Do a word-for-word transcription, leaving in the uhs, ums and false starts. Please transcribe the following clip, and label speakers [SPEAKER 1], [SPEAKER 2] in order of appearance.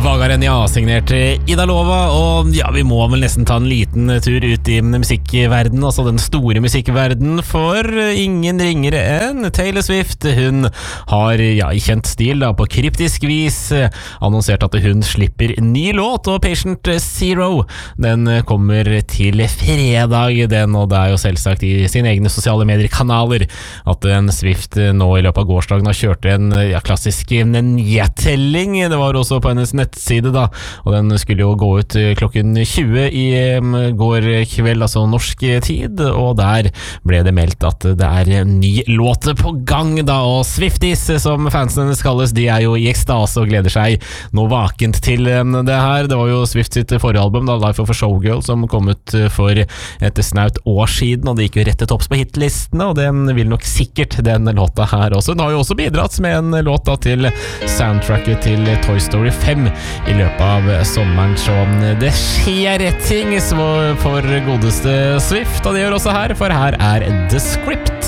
[SPEAKER 1] Vagaren, ja, signert Ida Lova, og ja, vi må vel nesten ta en liten tur ut i musikkverden, altså den store musikkverden, for ingen ringere enn Taylor Swift. Hun har, ja, i kjent stil da, på kryptisk vis annonsert at hun slipper ny låt, og Patient Zero, den kommer til fredag, den, og det er jo selvsagt i sine egne sosiale medier-kanaler at en Swift nå i løpet av gårsdagen har kjørt en ja, klassisk nedtelling. Det var også på hennes nettside da, og den skulle jo gå ut klokken tjue i um, går kveld, altså norsk tid, og der ble det meldt at det er en ny låt på gang da, og Swifties, som fansen hennes kalles, de er jo i ekstase og gleder seg nå vakent til um, det her. Det var jo Swift sitt forrige album da, Life of a Showgirl, som kom ut for et snaut år siden, og det gikk jo rett til topps på hitlistene, og den vil nok sikkert den låta her også. Den har jo også bidratt med en låt da, til soundtracket til Toy Story fem i løpet av sommeren, så det skjer ting for godeste Swift, og det gjør også her, for her er The Script.